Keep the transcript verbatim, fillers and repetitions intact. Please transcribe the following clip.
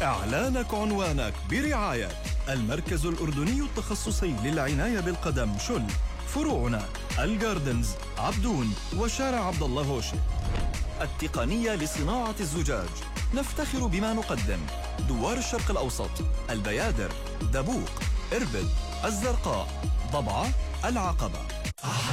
إعلانك عنوانك برعاية المركز الأردني التخصصي للعناية بالقدم شل، فروعنا الجاردنز، عبدون، وشارع عبد الله هوشي. التقنية لصناعة الزجاج، نفتخر بما نقدم: دوار الشرق الأوسط، البيادر، دبوق، إربد، الزرقاء، ضبعة، العقبة.